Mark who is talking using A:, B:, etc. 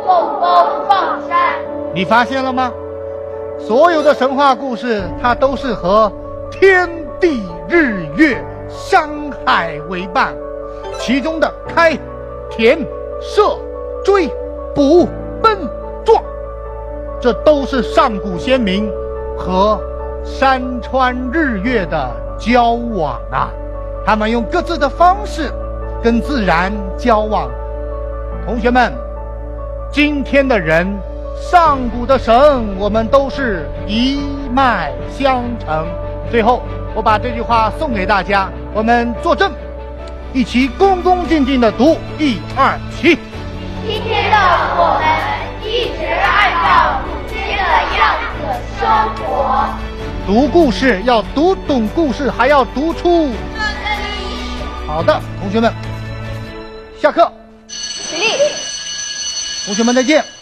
A: 凤峰放山。
B: 你发现了吗？所有的神话故事，它都是和天地日月山海为伴，其中的开、填、射、追、捕、奔、撞，这都是上古先民和山川日月的交往啊。他们用各自的方式跟自然交往。同学们，今天的人，上古的神，我们都是一脉相承。最后，我把这句话送给大家，我们作证，一起恭恭敬敬的读，1、2、起。
A: 今天的我们一直按照祖先的样子生活。
B: 读故事要读懂故事，还要读出。好的，同学们，下课。
A: 起立。
B: 同学们再见。